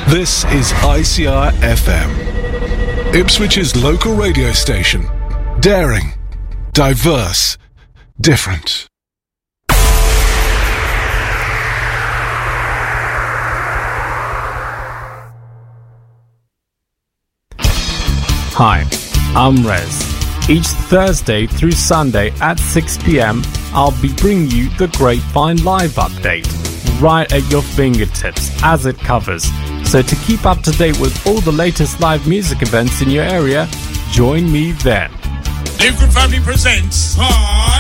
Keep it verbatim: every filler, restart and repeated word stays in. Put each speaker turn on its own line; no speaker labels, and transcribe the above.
This is I C R F M, Ipswich's local radio station. Daring, diverse, different.
Hi, I'm Rez. Each Thursday through Sunday at six p.m, I'll be bringing you the Grapevine Live update, right at your fingertips as it covers. So to keep up to date with all the latest live music events in your area, join me then.
Live Good Family presents